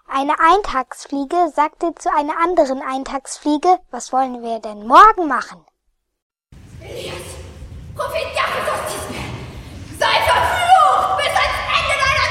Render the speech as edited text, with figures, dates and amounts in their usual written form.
Eine Eintagsfliege sagte zu einer anderen Eintagsfliege: Was wollen wir denn morgen machen? Elias, Prophet Jahres aus